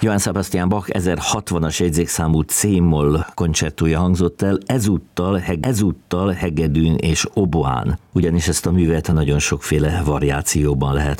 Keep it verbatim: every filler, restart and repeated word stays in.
Johann Sebastian Bach ezerhatvanas jegyzékszámú C-moll koncertója hangzott el, ezúttal, heg, ezúttal hegedűn és oboán. Ugyanis ezt a művet nagyon sokféle variációban lehet